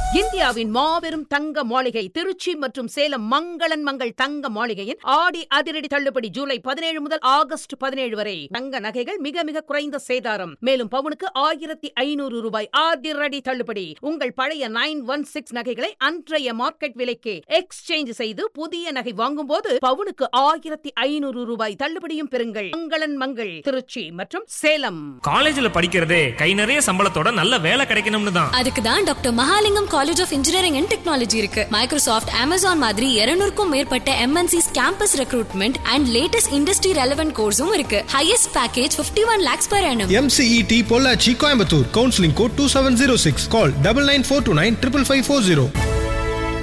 இந்தியாவின் மாபெரும் தங்க மாளிகை திருச்சி மற்றும் சேலம் மங்களன் மங்கள் தங்க மாளிகையின் ஆடி அதிரடி தள்ளுபடி ஜூலை 17 முதல் ஆகஸ்ட் 17 வரை. தங்க நகைகள் மிக மிக குறைந்த சேதாரம். மேலும் பவுனுக்கு 1500 ரூபாய் அதிரடி தள்ளுபடி. உங்கள் பழைய 916 நகைகளை அன்றைய மார்க்கெட் விலைக்கு எக்ஸ்சேஞ்ச் செய்து புதிய நகை வாங்கும் போது பவுனுக்கு 1500 ரூபாய் தள்ளுபடியும் பெறுங்கள். மங்களன் மங்கள் திருச்சி மற்றும் சேலம். காலேஜ்ல படிக்கிறதே கை நிறைய சம்பளத்தோட நல்ல வேலை கிடைக்கணும்னு தான். அதுக்கு தான் doctor Mahalingam college of engineering and technology இருக்கு. மைக்ரோசாஃப்ட், அமேசான் மாதிரி 200க்கும் மேற்பட்ட MNCs campus recruitment and latest industry relevant கோர்ஸும் இருக்கு. Highest package 51 lakhs per annum. MCET Pollachi Coimbatore. Counselling code 2706. கால் 9942955540.